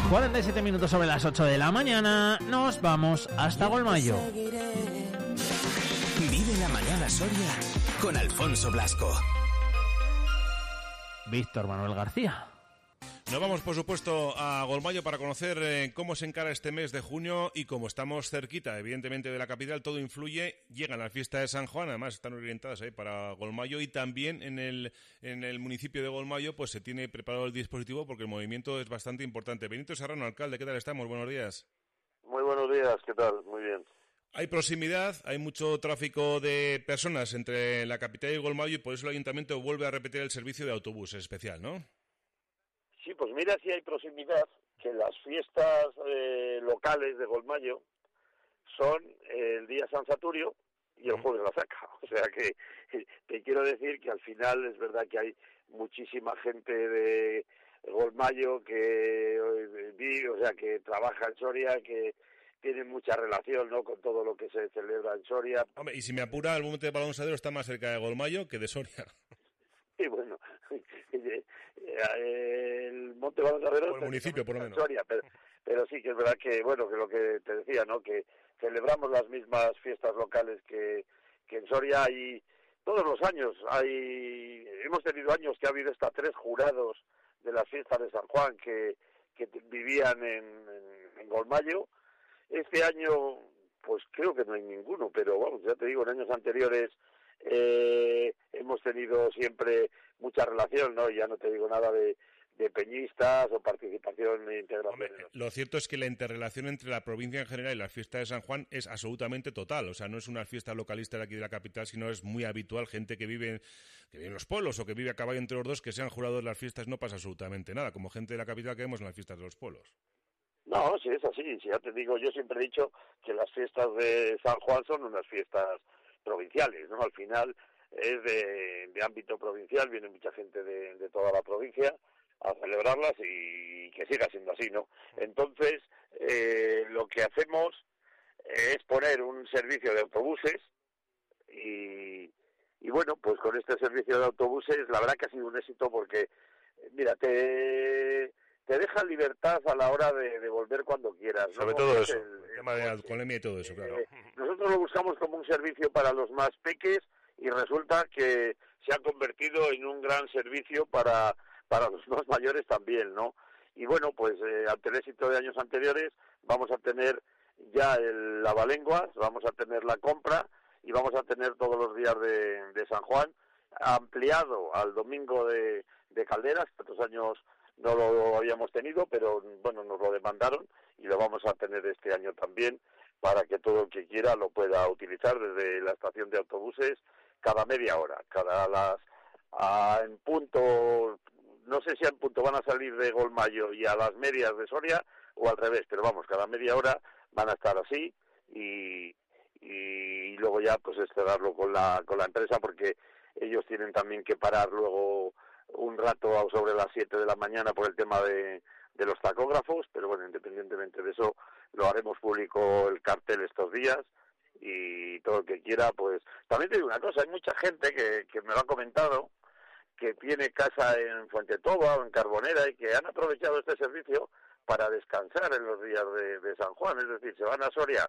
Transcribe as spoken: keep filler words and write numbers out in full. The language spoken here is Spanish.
cuarenta y siete minutos sobre las ocho de la mañana. Nos vamos hasta Golmayo. Vive la mañana Soria con Alfonso Blasco. Víctor Manuel García. Nos vamos, por supuesto, a Golmayo para conocer eh, cómo se encara este mes de junio y como estamos cerquita, evidentemente, de la capital, todo influye. Llegan las fiestas de San Juan, además están orientadas ahí para Golmayo, y también en el en el municipio de Golmayo pues se tiene preparado el dispositivo porque el movimiento es bastante importante. Benito Serrano, alcalde, ¿qué tal estamos? Buenos días. Muy buenos días, ¿qué tal? Muy bien. Hay proximidad, hay mucho tráfico de personas entre la capital y Golmayo y por eso el ayuntamiento vuelve a repetir el servicio de autobús especial, ¿no? Sí, pues mira si hay proximidad, que las fiestas eh, locales de Golmayo son el día San Saturio y el jueves la Saca. O sea que te quiero decir que al final es verdad que hay muchísima gente de Golmayo que vive, o sea, que trabaja en Soria, que tiene mucha relación, ¿no?, con todo lo que se celebra en Soria. Hombre, y si me apura, el Monte de Balonsadero está más cerca de Golmayo que de Soria. Sí, bueno, el Monte Balonsadero... Por el municipio, por lo menos. Soria, pero, pero sí que es verdad que, bueno, que lo que te decía, ¿no?, que celebramos las mismas fiestas locales que, que en Soria, y todos los años hay... Hemos tenido años que ha habido hasta tres jurados de las fiestas de San Juan que, que vivían en, en, en Golmayo. Este año, pues creo que no hay ninguno, pero vamos, ya te digo, en años anteriores eh, hemos tenido siempre mucha relación, ¿no? Ya no te digo nada de, de peñistas o participación e integración. Hombre, lo cierto es que la interrelación entre la provincia en general y la fiesta de San Juan es absolutamente total. O sea, no es una fiesta localista de aquí de la capital, sino es muy habitual. Gente que vive, que vive en los pueblos o que vive a caballo entre los dos, que sean jurados de las fiestas, no pasa absolutamente nada. Como gente de la capital que vemos en las fiestas de los pueblos. No, sí, es así. Si ya te digo, yo siempre he dicho que las fiestas de San Juan son unas fiestas provinciales, ¿no? Al final es de, de ámbito provincial, viene mucha gente de, de toda la provincia a celebrarlas y que siga siendo así, ¿no? Entonces, eh, lo que hacemos es poner un servicio de autobuses y, y bueno, pues con este servicio de autobuses la verdad que ha sido un éxito porque, mira, te... te deja libertad a la hora de, de volver cuando quieras, ¿no? Sobre todo eso, el, el tema de alcoholemia y todo eso, claro. Eh, nosotros lo buscamos como un servicio para los más peques y resulta que se ha convertido en un gran servicio para, para los más mayores también, ¿no? Y bueno, pues eh, ante el éxito de años anteriores vamos a tener ya el lavalenguas, vamos a tener la compra y vamos a tener todos los días de, de San Juan ampliado al domingo de, de Calderas, que otros años no lo habíamos tenido, pero bueno, nos lo demandaron y lo vamos a tener este año también para que todo el que quiera lo pueda utilizar desde la estación de autobuses cada media hora, cada las a, en punto, no sé si en punto van a salir de Golmayo y a las medias de Soria o al revés, pero vamos, cada media hora van a estar así y, y luego ya pues cerrarlo con la con la empresa porque ellos tienen también que parar luego un rato sobre las siete de la mañana por el tema de, de los tacógrafos, pero bueno, independientemente de eso, lo haremos público el cartel estos días y todo el que quiera, pues... También te digo una cosa, hay mucha gente que, que me lo ha comentado, que tiene casa en Fuente Toba o en Carbonera y que han aprovechado este servicio para descansar en los días de, de San Juan, es decir, se van a Soria